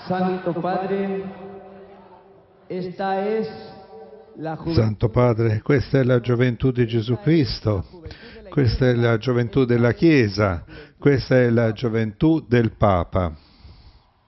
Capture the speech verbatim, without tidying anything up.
Santo Padre, esta es la juventud. Santo Padre, questa è la gioventù di Gesù Cristo, questa è la gioventù della Chiesa, questa è la gioventù del Papa.